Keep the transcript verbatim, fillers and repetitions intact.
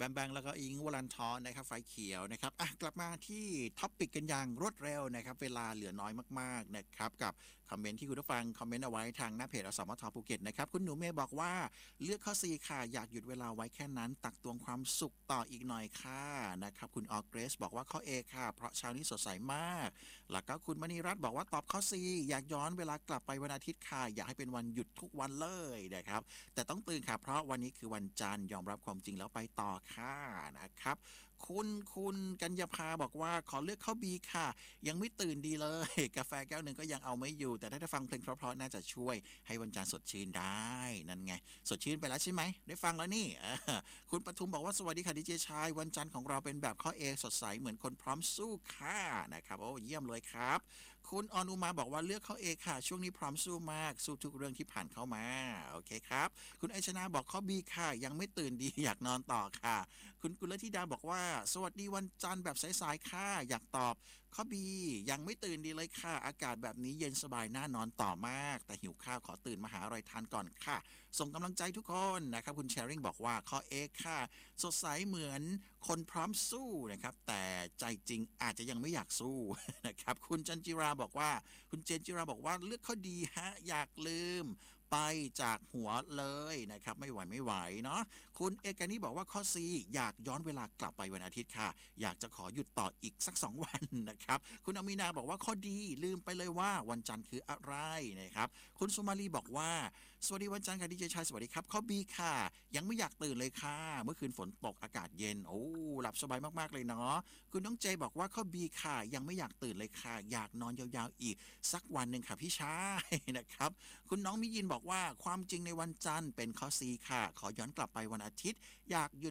บมแบงแล้วก็อิงค์วรันทรนะครับไฟเขียวนะครับอ่ะกลับมาที่ท็อปปิกกันอย่างรวดเร็วนะครับเวลาเหลือน้อยมากๆนะครับกับคอมเมนต์ที่คุณผู้ฟังคอมเมนต์เอาไว้ทางหน้าเพจอสมทภูเก็ตนะครับคุณหนูเมย์บอกว่าเลือกข้อ ซี ค่ะอยากหยุดเวลาไว้แค่นั้นตักตวงความสุขต่ออีกหน่อยค่ะนะครับคุณออร์เกรสบอกว่าข้อ A ค่ะเพราะเช้านี้สดใสมากแล้วก็คุณมณีรัตน์บอกว่าตอบข้อ C อยากย้อนเวลากลับไปวันอาทิตย์ค่ะอยากให้เป็นวันหยุดทุกวันเลยนะครับแต่ต้องตื่นค่ะเพราะวันนี้คือวันจันทร์ยอมรับความจริงแล้วไปต่อค่ะนะครับคุณคุณกัญญาภาบอกว่าขอเลือกข้อ B ค่ะยังไม่ตื่นดีเลยกาแฟแก้วหนึ่งก็ยังเอาไม่อยู่แต่ถ้าได้ฟังเพลงเพราะๆน่าจะช่วยให้วันจันทร์สดชื่นได้นั่นไงสดชื่นไปแล้วใช่ไหมได้ฟังแล้วนี่คุณปทุมบอกว่าสวัสดีค่ะดีเจชายวันจันทร์ของเราเป็นแบบข้อ A สดใสเหมือนคนพร้อมสู้ค่ะนะครับโอ้เยี่ยมเลยครับคุณอนุมาบอกว่าเลือกข้อ A ค่ะช่วงนี้พร้อมสู้มากสู้ทุกเรื่องที่ผ่านเข้ามาโอเคครับคุณไอชนาบอกข้อ B ค่ะยังไม่ตื่นดีอยากนอนต่อค่ะคุณกุลธิดาบอกว่าสวัสดีวันจันทร์แบบสายๆค่ะอยากตอบข้อ B ยังไม่ตื่นดีเลยค่ะอากาศแบบนี้เย็นสบายน่านอนต่อมากแต่หิวข้าวขอตื่นมาหาอะไรทานก่อนค่ะส่งกำลังใจทุกคนนะครับคุณแชร์ริงบอกว่าข้อ A ค่ะสดใสเหมือนคนพร้อมสู้นะครับแต่ใจจริงอาจจะยังไม่อยากสู้ นะครับคุณจันจิราบอกว่าคุณเจนจิราบอกว่าเลือกข้อดีฮะอยากลืมไปจากหัวเลยนะครับไม่ไหวไม่ไหวเนาะคุณเอกานี่บอกว่าข้อ C อยากย้อนเวลากลับไปวันอาทิตย์ค่ะอยากจะขอหยุดต่ออีกสักสองวันนะครับคุณอมีนาบอกว่าข้อดีลืมไปเลยว่าวันจันทร์คืออะไรนะครับคุณสุมาลีบอกว่าสวัสดีวันจันทร์ค่ะดีเจชายสวัสดีครับข้อ B ค่ะยังไม่อยากตื่นเลยค่ะเมื่อคืนฝนตกอากาศเย็นโอ้หลับสบายมากๆเลยเนาะคุณน้องเจบอกว่าข้อ B ค่ะยังไม่อยากตื่นเลยค่ะอยากนอนยาวๆอีกสักวันหนึ่งค่ะพี่ชายนะครับคุณน้องมิยินบอกว่าความจริงในวันจันทร์เป็นข้อ C ค่ะขอย้อนกลับไปวันอาทิตย์อยากหยุด